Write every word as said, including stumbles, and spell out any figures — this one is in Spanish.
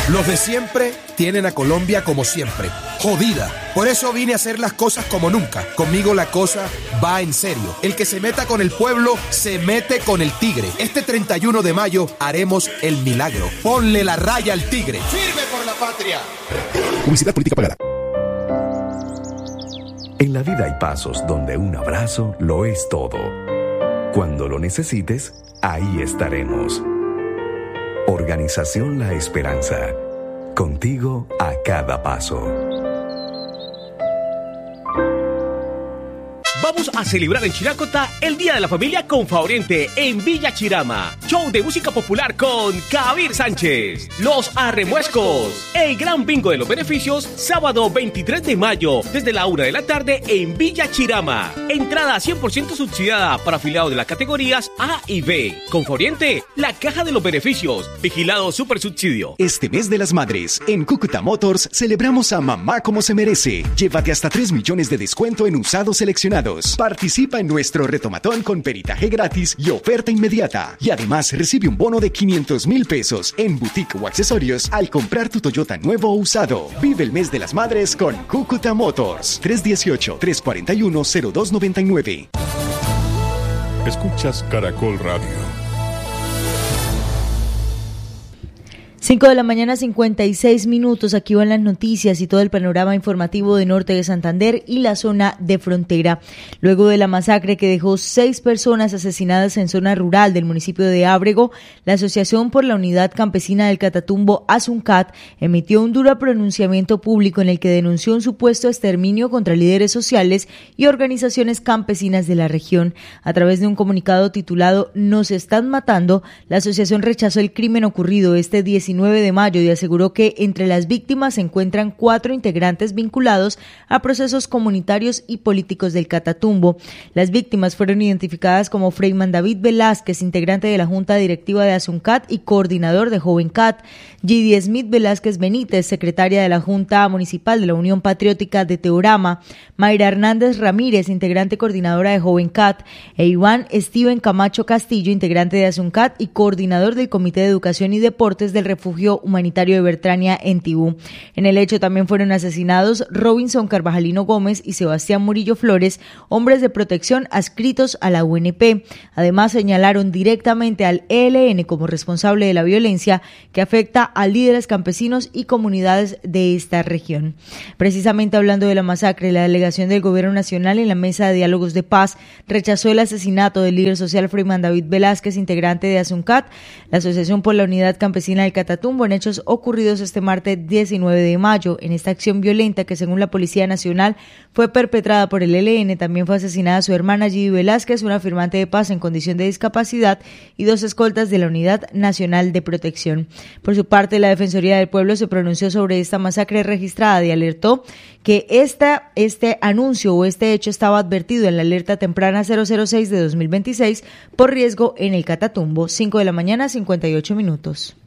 Los de siempre tienen a Colombia como siempre, jodida. Por eso vine a hacer las cosas como nunca. Conmigo la cosa va en serio. El que se meta con el pueblo, se mete con el tigre. Este treinta y uno de mayo haremos el milagro. Ponle la raya al tigre. ¡Firme por la patria! Publicidad política pagada. En la vida hay pasos donde un abrazo lo es todo. Cuando lo necesites, ahí estaremos. Organización La Esperanza. Contigo a cada paso. Vamos a celebrar en Chiracota el Día de la Familia con Favorente en Villa Chirama. Show de música popular con Kabir Sánchez. Los Arremuescos. El gran bingo de los beneficios, sábado veintitrés de mayo, desde la una de la tarde en Villa Chirama. Entrada cien por ciento subsidiada para afiliados de las categorías A y B. Con Favorente, la caja de los beneficios. Vigilado Super Subsidio. Este mes de las madres, en Cúcuta Motors, celebramos a mamá como se merece. Llévate hasta tres millones de descuento en usados seleccionados. Participa en nuestro retomatón con peritaje gratis y oferta inmediata. Y además recibe un bono de quinientos mil pesos en boutique o accesorios al comprar tu Toyota nuevo o usado. Vive el mes de las madres con Cúcuta Motors. tres dieciocho, tres cuarenta y uno, cero dos noventa y nueve. Escuchas Caracol Radio. cinco de la mañana, cincuenta y seis minutos. Aquí van las noticias y todo el panorama informativo de norte de Santander y la zona de frontera. Luego de la masacre que dejó seis personas asesinadas en zona rural del municipio de Ábrego, la Asociación por la Unidad Campesina del Catatumbo, ASUNCAT, emitió un duro pronunciamiento público en el que denunció un supuesto exterminio contra líderes sociales y organizaciones campesinas de la región. A través de un comunicado titulado "Nos están matando", la asociación rechazó el crimen ocurrido este diecinueve de mayo y aseguró que entre las víctimas se encuentran cuatro integrantes vinculados a procesos comunitarios y políticos del Catatumbo. Las víctimas fueron identificadas como Freyman David Velázquez, integrante de la Junta Directiva de ASUNCAT y coordinador de JovenCat; Gidy Smith Velázquez Benítez, secretaria de la Junta Municipal de la Unión Patriótica de Teorama; Mayra Hernández Ramírez, integrante coordinadora de JovenCat; e Iván Steven Camacho Castillo, integrante de ASUNCAT y coordinador del Comité de Educación y Deportes del Refugio Humanitario de Bertrania en Tibú. En el hecho también fueron asesinados Robinson Carvajalino Gómez y Sebastián Murillo Flores, hombres de protección adscritos a la U N P. Además, señalaron directamente al E L N como responsable de la violencia que afecta a líderes campesinos y comunidades de esta región. Precisamente hablando de la masacre, la delegación del Gobierno Nacional en la Mesa de Diálogos de Paz rechazó el asesinato del líder social Freyman David Velázquez, integrante de ASUNCAT, la Asociación por la Unidad Campesina del Catatumbo, en hechos ocurridos este martes diecinueve de mayo. En esta acción violenta que, según la Policía Nacional, fue perpetrada por el E L N, también fue asesinada su hermana Gidy Velázquez, una firmante de paz en condición de discapacidad, y dos escoltas de la Unidad Nacional de Protección. Por su parte, la Defensoría del Pueblo se pronunció sobre esta masacre registrada y alertó que esta, este anuncio o este hecho estaba advertido en la alerta temprana cero cero seis de dos mil veintiséis por riesgo en el Catatumbo. cinco de la mañana, cincuenta y ocho minutos.